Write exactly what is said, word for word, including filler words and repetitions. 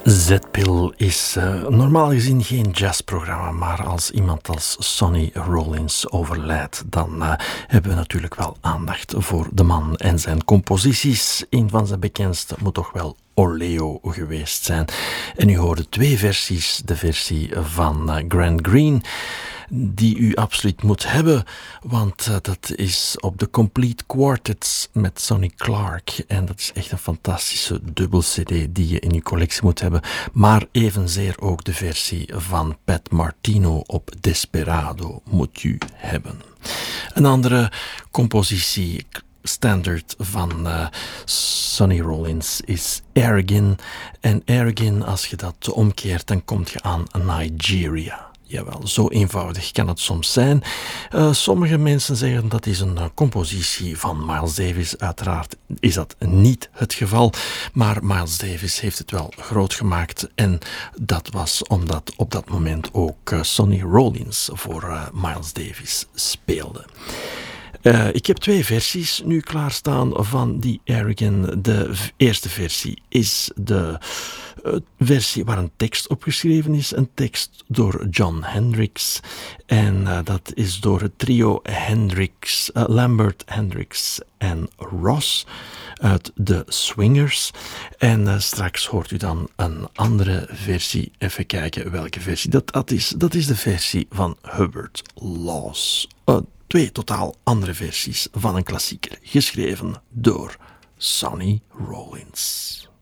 Z-Pil is uh, normaal gezien geen jazzprogramma, maar als iemand als Sonny Rollins overlijdt, dan uh, hebben we natuurlijk wel aandacht voor de man en zijn composities. Een van zijn bekendste moet toch wel Orleo geweest zijn. En u hoorde twee versies. De versie van uh, Grant Green, die u absoluut moet hebben, want uh, dat is op de Complete Quartets met Sonny Clark. En dat is echt een fantastische dubbel cd die je in uw collectie moet hebben. Maar evenzeer ook de versie van Pat Martino op Desperado moet u hebben. Een andere compositie, standard van uh, Sonny Rollins, is Ergin. En Ergin, als je dat omkeert, dan kom je aan Nigeria. Jawel, zo eenvoudig kan het soms zijn. Uh, sommige mensen zeggen dat is een uh, compositie van Miles Davis. Uiteraard is dat niet het geval, maar Miles Davis heeft het wel groot gemaakt. En dat was omdat op dat moment ook uh, Sonny Rollins voor uh, Miles Davis speelde. Uh, ik heb twee versies nu klaarstaan van die Ergin. De v- eerste versie is de uh, versie waar een tekst opgeschreven is. Een tekst door John Hendricks. En uh, dat is door het trio Hendricks, uh, Lambert, Hendricks en Ross uit de Swingers. En uh, straks hoort u dan een andere versie. Even kijken welke versie dat, dat is. Dat is de versie van Hubert Laws. Uh, Twee totaal andere versies van een klassieker, geschreven door Sonny Rollins.